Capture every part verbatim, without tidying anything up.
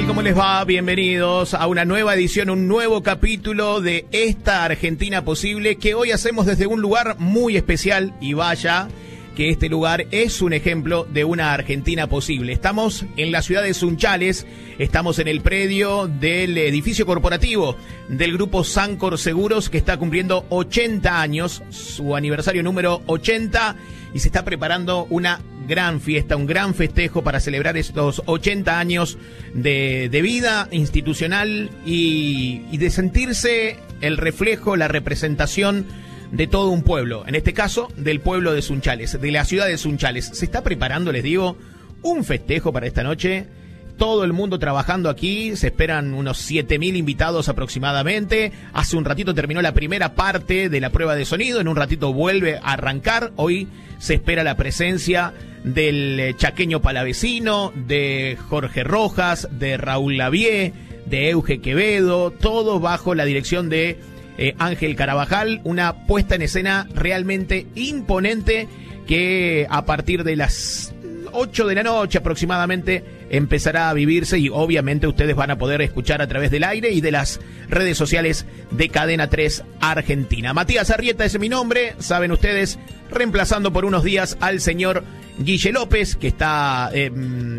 tal? ¿Cómo les va? Bienvenidos a una nueva edición, un nuevo capítulo de esta Argentina Posible que hoy hacemos desde un lugar muy especial y vaya que este lugar es un ejemplo de una Argentina posible. Estamos en la ciudad de Sunchales, estamos en el predio del edificio corporativo del grupo Sancor Seguros que está cumpliendo ochenta años, su aniversario número ochenta, y se está preparando una gran fiesta, un gran festejo para celebrar estos ochenta años de, de vida institucional y, y de sentirse el reflejo, la representación de todo un pueblo, en este caso del pueblo de Sunchales, de la ciudad de Sunchales. Se está preparando, les digo, un festejo para esta noche. Todo el mundo trabajando aquí, se esperan unos siete mil invitados aproximadamente. Hace un ratito terminó la primera parte de la prueba de sonido, en un ratito vuelve a arrancar. Hoy se espera la presencia del chaqueño palavecino, de Jorge Rojas, de Raúl Lavie, de Euge Quevedo, todo bajo la dirección de eh, Ángel Carabajal. Una puesta en escena realmente imponente que a partir de las ocho de la noche aproximadamente empezará a vivirse y obviamente ustedes van a poder escuchar a través del aire y de las redes sociales de Cadena tres Argentina. Matías Arrieta es mi nombre, saben ustedes, reemplazando por unos días al señor Guille López, que está eh,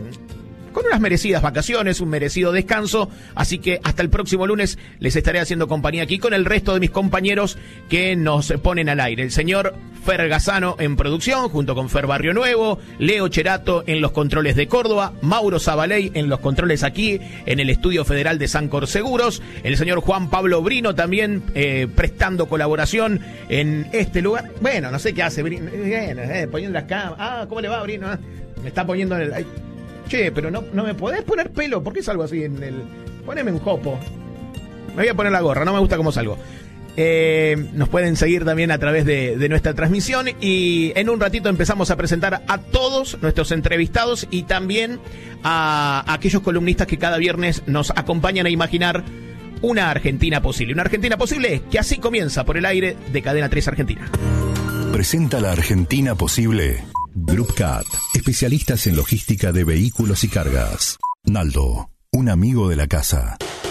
con unas merecidas vacaciones, un merecido descanso, así que hasta el próximo lunes les estaré haciendo compañía aquí con el resto de mis compañeros que nos ponen al aire. El señor Fer Gazzano en producción, junto con Fer Barrio Nuevo, Leo Cherato en los controles de Córdoba, Mauro Zabaley en los controles aquí en el Estudio Federal de Sancor Seguros, el señor Juan Pablo Brino también eh, prestando colaboración en este lugar. Bueno, no sé qué hace Brino, eh, poniendo las cámaras. Ah, ¿cómo le va, Brino? Ah, me está poniendo en el... Ay. Che, pero no, no me podés poner pelo, ¿por qué salgo así en el...? Poneme un jopo. Me voy a poner la gorra, no me gusta cómo salgo. Eh, nos pueden seguir también a través de, de nuestra transmisión y en un ratito empezamos a presentar a todos nuestros entrevistados y también a, a aquellos columnistas que cada viernes nos acompañan a imaginar una Argentina posible. Una Argentina posible que así comienza por el aire de Cadena tres Argentina. Presenta la Argentina Posible Groupcat, especialistas en logística de vehículos y cargas. Naldo, un amigo de la casa.